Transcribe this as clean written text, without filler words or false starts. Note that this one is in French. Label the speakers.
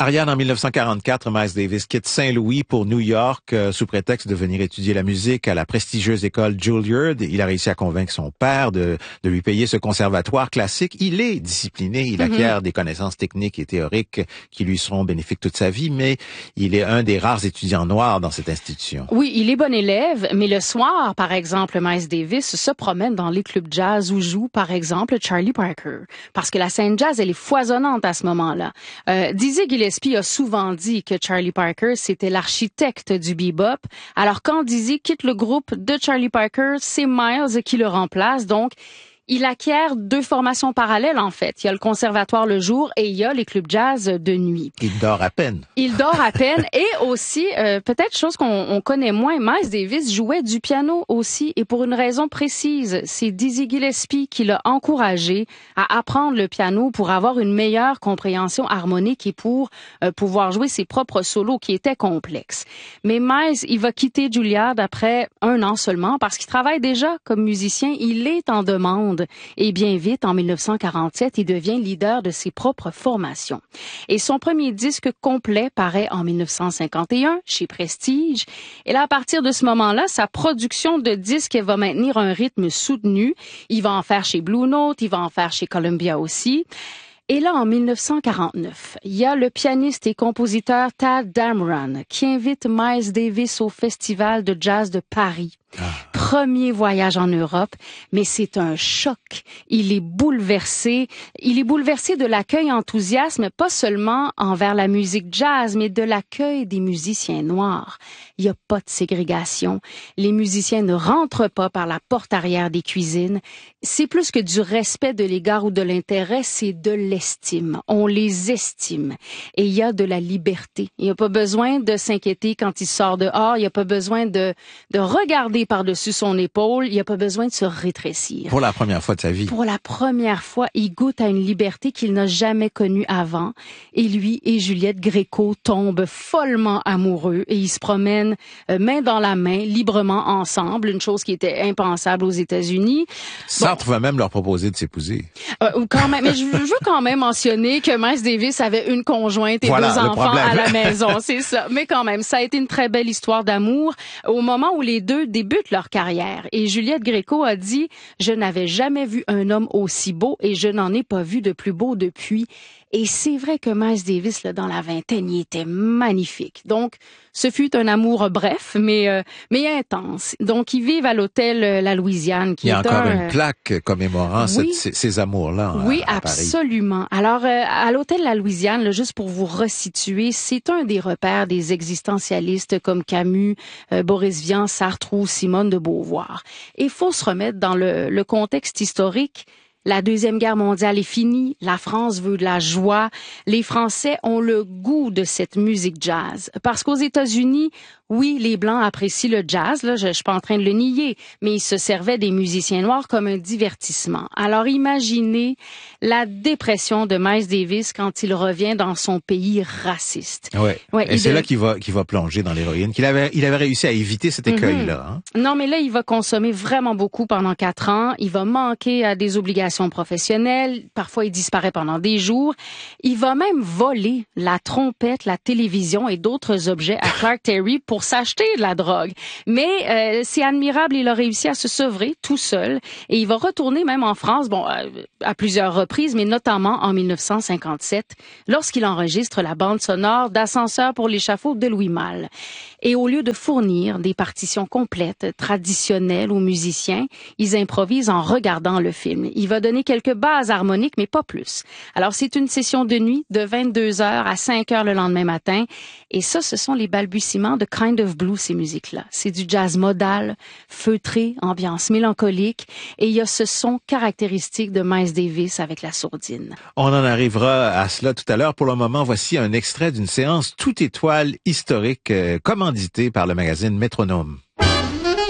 Speaker 1: Ariane, en 1944, Miles Davis quitte Saint-Louis pour New York sous prétexte de venir étudier la musique à la prestigieuse école Juilliard. Il a réussi à convaincre son père de lui payer ce conservatoire classique. Il est discipliné, il acquiert des connaissances techniques et théoriques qui lui seront bénéfiques toute sa vie, mais il est un des rares étudiants noirs dans cette institution.
Speaker 2: Oui, il est bon élève, mais le soir, par exemple, Miles Davis se promène dans les clubs jazz où joue, par exemple, Charlie Parker. Parce que la scène jazz, elle est foisonnante à ce moment-là. Dizzy Gillespie a souvent dit que Charlie Parker, c'était l'architecte du bebop. Alors quand Dizzy quitte le groupe de Charlie Parker, c'est Miles qui le remplace. Donc, il acquiert deux formations parallèles, en fait. Il y a le conservatoire le jour et il y a les clubs jazz de nuit.
Speaker 1: Il dort à peine.
Speaker 2: Il dort à peine. Et aussi, peut-être chose qu'on connaît moins, Miles Davis jouait du piano aussi, et pour une raison précise. C'est Dizzy Gillespie qui l'a encouragé à apprendre le piano pour avoir une meilleure compréhension harmonique et pour pouvoir jouer ses propres solos qui étaient complexes. Mais Miles, il va quitter Juilliard après 1 an seulement parce qu'il travaille déjà comme musicien. Il est en demande. Et bien vite, en 1947, il devient leader de ses propres formations. Et son premier disque complet paraît en 1951 chez Prestige. Et là, à partir de ce moment-là, sa production de disques va maintenir un rythme soutenu. Il va en faire chez Blue Note, il va en faire chez Columbia aussi. Et là, en 1949, il y a le pianiste et compositeur Tadd Dameron qui invite Miles Davis au Festival de jazz de Paris. Premier voyage en Europe, mais c'est un choc. Il est bouleversé de l'accueil enthousiasme, pas seulement envers la musique jazz, mais de l'accueil des musiciens noirs. Il n'y a pas de ségrégation. Les musiciens ne rentrent pas par la porte arrière des cuisines. C'est plus que du respect de l'égard ou de l'intérêt, c'est de l'estime. On les estime. Et il y a de la liberté. Il n'y a pas besoin de s'inquiéter quand il sort dehors. Il n'y a pas besoin de regarder par-dessus son épaule. Il n'y a pas besoin de se rétrécir.
Speaker 1: Pour la première fois de sa vie.
Speaker 2: Pour la première fois, il goûte à une liberté qu'il n'a jamais connue avant. Et lui et Juliette Gréco tombent follement amoureux et ils se promènent main dans la main, librement ensemble, une chose qui était impensable aux États-Unis.
Speaker 1: Sartre va même leur proposer de s'épouser.
Speaker 2: Quand même, mais je veux quand même mentionner que Miles Davis avait une conjointe et deux enfants à la maison, c'est ça. Mais quand même, ça a été une très belle histoire d'amour au moment où les deux débutent leur carrière. Et Juliette Gréco a dit « Je n'avais jamais vu un homme aussi beau et je n'en ai pas vu de plus beau depuis. » Et c'est vrai que Miles Davis, là, dans la vingtaine, il était magnifique. Donc, ce fut un amour bref, mais intense. Donc, ils vivent à l'hôtel La Louisiane.
Speaker 1: Il y a encore une plaque commémorant ces amours-là.
Speaker 2: Oui,
Speaker 1: à Paris.
Speaker 2: Absolument. Alors, à l'hôtel La Louisiane, là, juste pour vous resituer, c'est un des repères des existentialistes comme Camus, Boris Vian, Sartre ou Simone de Beauvoir. Et il faut se remettre dans le contexte historique. La Deuxième Guerre mondiale est finie, la France veut de la joie, les Français ont le goût de cette musique jazz. Parce qu'aux États-Unis, oui, les Blancs apprécient le jazz, là, je suis pas en train de le nier, mais ils se servaient des musiciens noirs comme un divertissement. Alors imaginez la dépression de Miles Davis quand il revient dans son pays raciste.
Speaker 1: Ouais, et c'est là qu'il va plonger dans l'héroïne, il avait réussi à éviter cet écueil-là. Hein?
Speaker 2: Non, mais là, il va consommer vraiment beaucoup pendant 4 ans, il va manquer à des obligations professionnelles, parfois il disparaît pendant des jours, il va même voler la trompette, la télévision et d'autres objets à Clark Terry pour s'acheter de la drogue. Mais c'est admirable, il a réussi à se sevrer tout seul et il va retourner même en France, à plusieurs reprises, mais notamment en 1957, lorsqu'il enregistre la bande sonore d'Ascenseur pour l'échafaud de Louis Malle. Et au lieu de fournir des partitions complètes, traditionnelles aux musiciens, ils improvisent en regardant le film. Il va donner quelques bases harmoniques, mais pas plus. Alors, c'est une session de nuit de 22h à 5h le lendemain matin. Et ça, ce sont les balbutiements de Kind of Blue, ces musiques-là. C'est du jazz modal, feutré, ambiance mélancolique. Et il y a ce son caractéristique de Miles Davis avec la sourdine.
Speaker 1: On en arrivera à cela tout à l'heure. Pour le moment, voici un extrait d'une séance toute étoile historique commanditée par le magazine Métronome.